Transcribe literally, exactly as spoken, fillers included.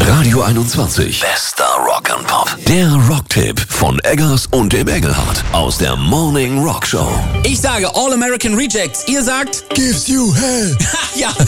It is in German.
Radio einundzwanzig. Bester Rock and Pop. Der Rocktipp von Eggers und dem Engelhardt aus der Morning Rock Show. Ich sage All American Rejects. Ihr sagt Gives you hell. ja.